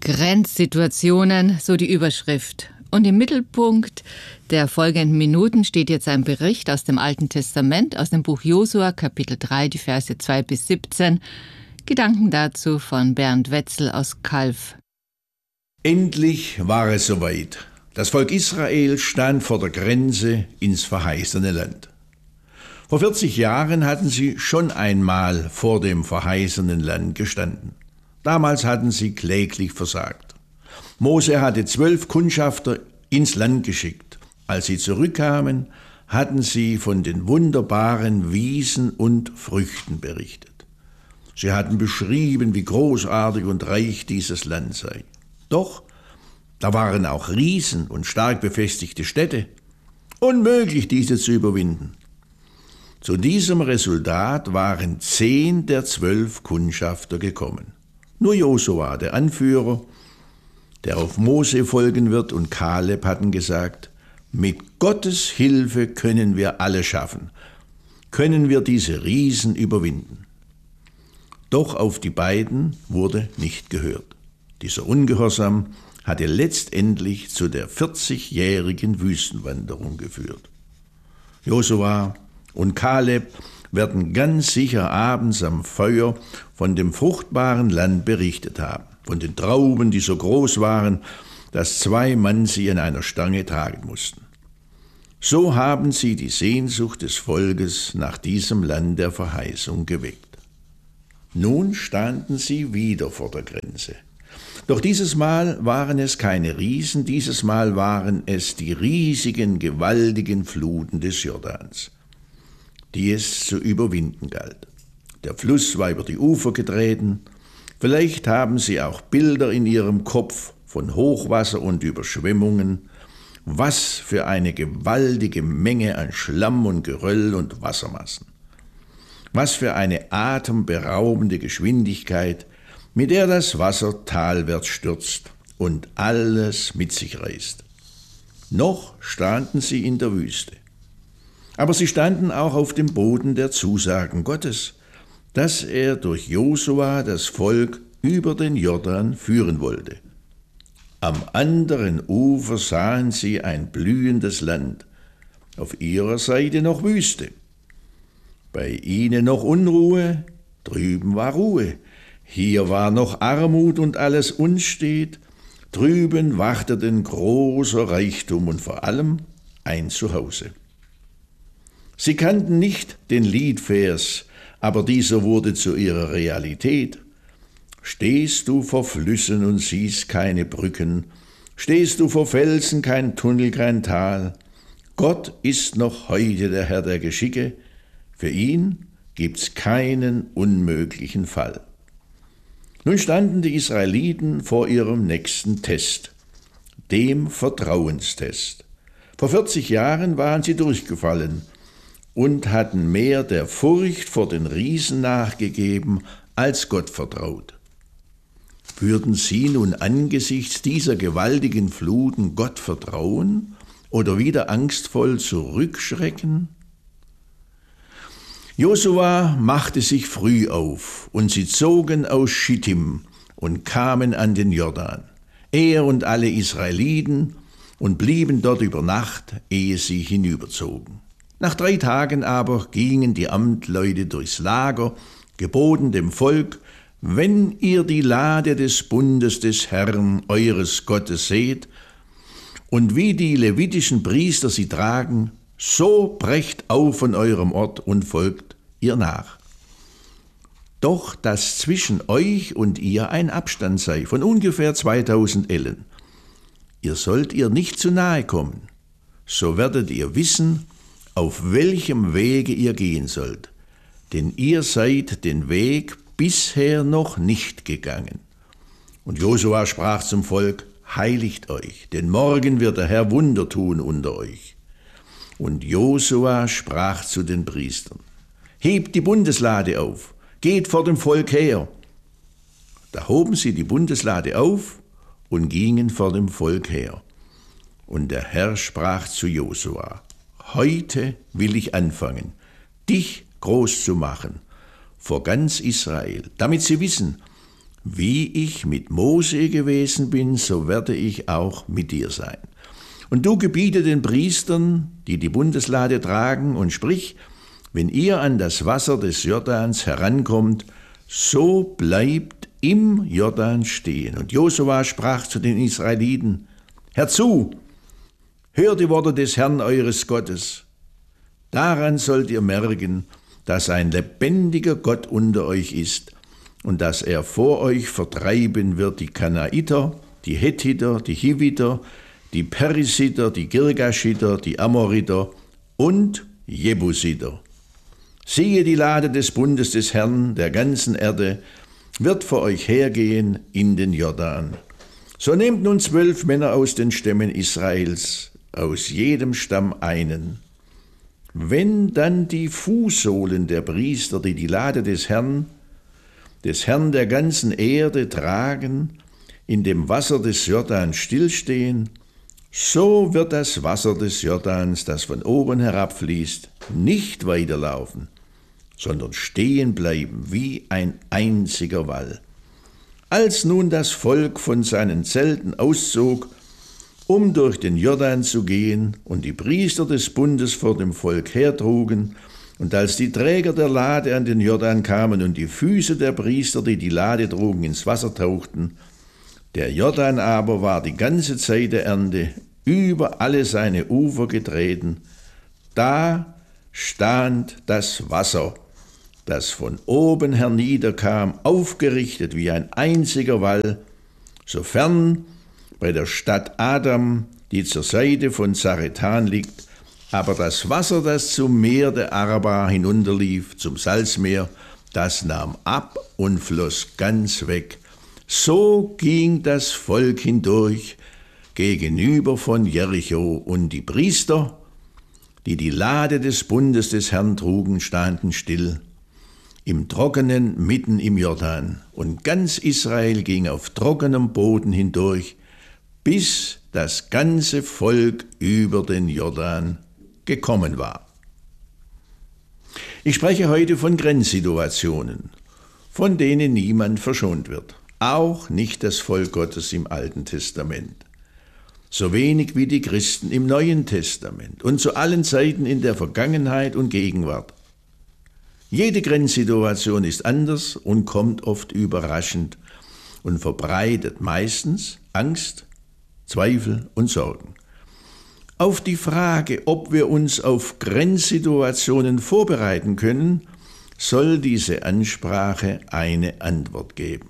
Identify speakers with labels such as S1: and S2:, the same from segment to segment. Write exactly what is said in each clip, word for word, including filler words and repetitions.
S1: Grenzsituationen, so die Überschrift. Und im Mittelpunkt der folgenden Minuten steht jetzt ein Bericht aus dem Alten Testament, aus dem Buch Josua, Kapitel drei, die Verse zwei bis siebzehn. Gedanken dazu von Bernd Wetzel aus Calw.
S2: Endlich war es soweit. Das Volk Israel stand vor der Grenze ins verheißene Land. Vor vierzig Jahren hatten sie schon einmal vor dem verheißenen Land gestanden. Damals hatten sie kläglich versagt. Mose hatte zwölf Kundschafter ins Land geschickt. Als sie zurückkamen, hatten sie von den wunderbaren Wiesen und Früchten berichtet. Sie hatten beschrieben, wie großartig und reich dieses Land sei. Doch da waren auch Riesen und stark befestigte Städte. Unmöglich, diese zu überwinden. Zu diesem Resultat waren zehn der zwölf Kundschafter gekommen. Nur Josua, der Anführer, der auf Mose folgen wird, und Kaleb hatten gesagt, mit Gottes Hilfe können wir alles schaffen, können wir diese Riesen überwinden. Doch auf die beiden wurde nicht gehört. Dieser Ungehorsam hatte letztendlich zu der vierzigjährigen Wüstenwanderung geführt. Josua und Kaleb werden ganz sicher abends am Feuer von dem fruchtbaren Land berichtet haben, von den Trauben, die so groß waren, dass zwei Mann sie an einer Stange tragen mussten. So haben sie die Sehnsucht des Volkes nach diesem Land der Verheißung geweckt. Nun standen sie wieder vor der Grenze. Doch dieses Mal waren es keine Riesen, dieses Mal waren es die riesigen, gewaltigen Fluten des Jordans, die es zu überwinden galt. Der Fluss war über die Ufer getreten. Vielleicht haben sie auch Bilder in ihrem Kopf von Hochwasser und Überschwemmungen. Was für eine gewaltige Menge an Schlamm und Geröll und Wassermassen. Was für eine atemberaubende Geschwindigkeit, mit der das Wasser talwärts stürzt und alles mit sich reißt. Noch standen sie in der Wüste. Aber sie standen auch auf dem Boden der Zusagen Gottes, dass er durch Josua das Volk über den Jordan führen wollte. Am anderen Ufer sahen sie ein blühendes Land, auf ihrer Seite noch Wüste. Bei ihnen noch Unruhe, drüben war Ruhe. Hier war noch Armut und alles unstet, drüben warteten großer Reichtum und vor allem ein Zuhause. Sie kannten nicht den Liedvers, aber dieser wurde zu ihrer Realität. Stehst du vor Flüssen und siehst keine Brücken, stehst du vor Felsen, kein Tunnel, kein Tal. Gott ist noch heute der Herr der Geschicke, für ihn gibt's keinen unmöglichen Fall. Nun standen die Israeliten vor ihrem nächsten Test, dem Vertrauenstest. Vor vierzig Jahren waren sie durchgefallen und hatten mehr der Furcht vor den Riesen nachgegeben, als Gott vertraut. Würden sie nun angesichts dieser gewaltigen Fluten Gott vertrauen oder wieder angstvoll zurückschrecken? Josua machte sich früh auf, und sie zogen aus Schittim und kamen an den Jordan, er und alle Israeliten, und blieben dort über Nacht, ehe sie hinüberzogen. Nach drei Tagen aber gingen die Amtleute durchs Lager, geboten dem Volk, wenn ihr die Lade des Bundes des Herrn, eures Gottes, seht, und wie die levitischen Priester sie tragen, so brecht auf von eurem Ort und folgt ihr nach. Doch dass zwischen euch und ihr ein Abstand sei von ungefähr zweitausend Ellen. Ihr sollt ihr nicht zu nahe kommen, so werdet ihr wissen, auf welchem Wege ihr gehen sollt, denn ihr seid den Weg bisher noch nicht gegangen. Und Josua sprach zum Volk, heiligt euch, denn morgen wird der Herr Wunder tun unter euch. Und Josua sprach zu den Priestern, hebt die Bundeslade auf, geht vor dem Volk her. Da hoben sie die Bundeslade auf und gingen vor dem Volk her. Und der Herr sprach zu Josua, heute will ich anfangen, dich groß zu machen vor ganz Israel, damit sie wissen, Wie ich mit Mose gewesen bin, so werde ich auch mit dir sein. Und du gebiete den Priestern, die die Bundeslade tragen, und sprich, wenn ihr an das Wasser des Jordans herankommt, so bleibt im Jordan stehen. Und Josua sprach zu den Israeliten, herzu, hört die Worte des Herrn eures Gottes. Daran sollt ihr merken, dass ein lebendiger Gott unter euch ist und dass er vor euch vertreiben wird die Kanaiter, die Hethiter, die Hiviter, die Perisiter, die Girgashiter, die Amoriter und Jebusiter. Siehe, die Lade des Bundes des Herrn der ganzen Erde wird vor euch hergehen in den Jordan. So nehmt nun zwölf Männer aus den Stämmen Israels, aus jedem Stamm einen. Wenn dann die Fußsohlen der Priester, die die Lade des Herrn, des Herrn der ganzen Erde tragen, in dem Wasser des Jordans stillstehen, so wird das Wasser des Jordans, das von oben herabfließt, nicht weiterlaufen, sondern stehen bleiben wie ein einziger Wall. Als nun das Volk von seinen Zelten auszog, um durch den Jordan zu gehen, und die Priester des Bundes vor dem Volk hertrugen, und als die Träger der Lade an den Jordan kamen und die Füße der Priester, die die Lade trugen, ins Wasser tauchten, der Jordan aber war die ganze Zeit der Ernte über alle seine Ufer getreten, da stand das Wasser, das von oben herniederkam, aufgerichtet wie ein einziger Wall, sofern bei der Stadt Adam, die zur Seite von Zaretan liegt, aber das Wasser, das zum Meer der Araba hinunterlief, zum Salzmeer, das nahm ab und floss ganz weg. So ging das Volk hindurch gegenüber von Jericho, und die Priester, die die Lade des Bundes des Herrn trugen, standen still im Trockenen mitten im Jordan, und ganz Israel ging auf trockenem Boden hindurch, bis das ganze Volk über den Jordan gekommen war. Ich spreche heute von Grenzsituationen, von denen niemand verschont wird, auch nicht das Volk Gottes im Alten Testament, so wenig wie die Christen im Neuen Testament und zu allen Zeiten in der Vergangenheit und Gegenwart. Jede Grenzsituation ist anders und kommt oft überraschend und verbreitet meistens Angst, Zweifel und Sorgen. Auf die Frage, ob wir uns auf Grenzsituationen vorbereiten können, soll diese Ansprache eine Antwort geben.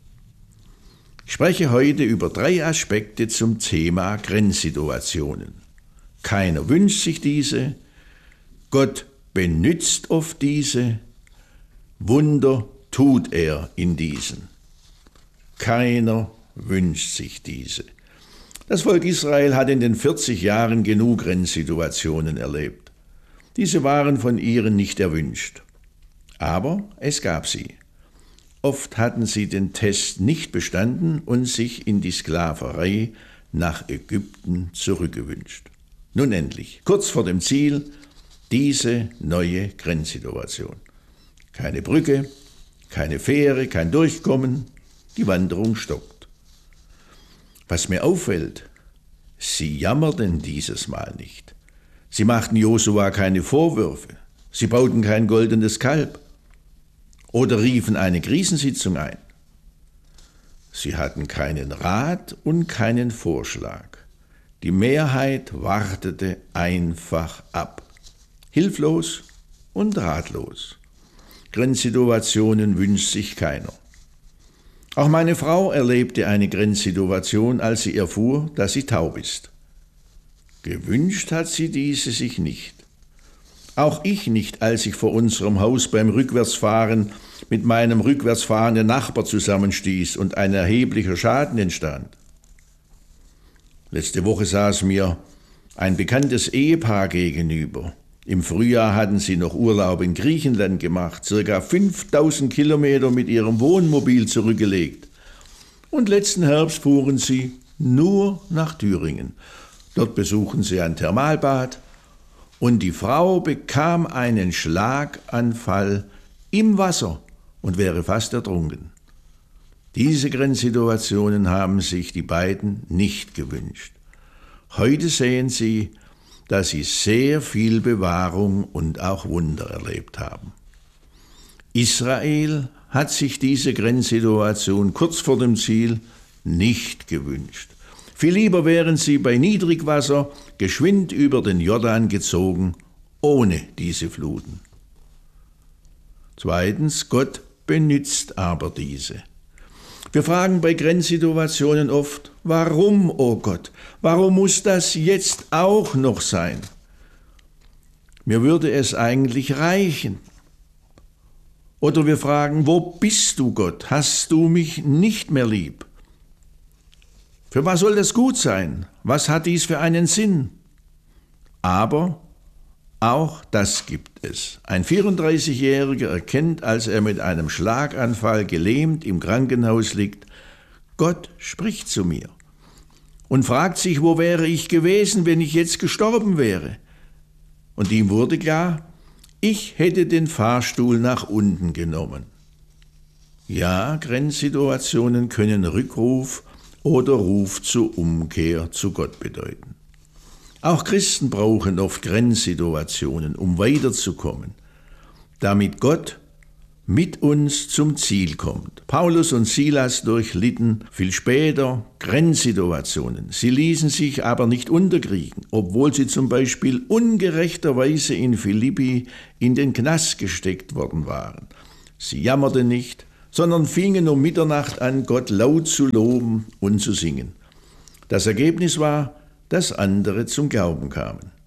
S2: Ich spreche heute über drei Aspekte zum Thema Grenzsituationen. Keiner wünscht sich diese, Gott benützt oft diese, Wunder tut er in diesen. Keiner wünscht sich diese. Das Volk Israel hat in den vierzig Jahren genug Grenzsituationen erlebt. Diese waren von ihnen nicht erwünscht. Aber es gab sie. Oft hatten sie den Test nicht bestanden und sich in die Sklaverei nach Ägypten zurückgewünscht. Nun endlich, kurz vor dem Ziel, diese neue Grenzsituation. Keine Brücke, keine Fähre, kein Durchkommen, die Wanderung stockt. Was mir auffällt, sie jammerten dieses Mal nicht. Sie machten Josua keine Vorwürfe, sie bauten kein goldenes Kalb oder riefen eine Krisensitzung ein. Sie hatten keinen Rat und keinen Vorschlag. Die Mehrheit wartete einfach ab. Hilflos und ratlos. Grenzsituationen wünscht sich keiner. Auch meine Frau erlebte eine Grenzsituation, als sie erfuhr, dass sie taub ist. Gewünscht hat sie diese sich nicht. Auch ich nicht, als ich vor unserem Haus beim Rückwärtsfahren mit meinem rückwärts fahrenden Nachbar zusammenstieß und ein erheblicher Schaden entstand. Letzte Woche saß mir ein bekanntes Ehepaar gegenüber. Im Frühjahr hatten sie noch Urlaub in Griechenland gemacht, circa fünftausend Kilometer mit ihrem Wohnmobil zurückgelegt. Und letzten Herbst fuhren sie nur nach Thüringen. Dort besuchen sie ein Thermalbad und die Frau bekam einen Schlaganfall im Wasser und wäre fast ertrunken. Diese Grenzsituationen haben sich die beiden nicht gewünscht. Heute sehen sie, dass sie sehr viel Bewahrung und auch Wunder erlebt haben. Israel hat sich diese Grenzsituation kurz vor dem Ziel nicht gewünscht. Viel lieber wären sie bei Niedrigwasser geschwind über den Jordan gezogen, ohne diese Fluten. Zweitens, Gott benützt aber diese. Wir fragen bei Grenzsituationen oft, warum, oh Gott, warum muss das jetzt auch noch sein? Mir würde es eigentlich reichen. Oder wir fragen, wo bist du, Gott? Hast du mich nicht mehr lieb? Für was soll das gut sein? Was hat dies für einen Sinn? Aber auch das gibt es. Ein vierunddreißigjähriger erkennt, als er mit einem Schlaganfall gelähmt im Krankenhaus liegt, Gott spricht zu mir und fragt sich, wo wäre ich gewesen, wenn ich jetzt gestorben wäre? Und ihm wurde klar, ich hätte den Fahrstuhl nach unten genommen. Ja, Grenzsituationen können Rückruf oder Ruf zur Umkehr zu Gott bedeuten. Auch Christen brauchen oft Grenzsituationen, um weiterzukommen, damit Gott mit uns zum Ziel kommt. Paulus und Silas durchlitten viel später Grenzsituationen. Sie ließen sich aber nicht unterkriegen, obwohl sie zum Beispiel ungerechterweise in Philippi in den Knast gesteckt worden waren. Sie jammerten nicht, sondern fingen um Mitternacht an, Gott laut zu loben und zu singen. Das Ergebnis war, dass andere zum Glauben kamen.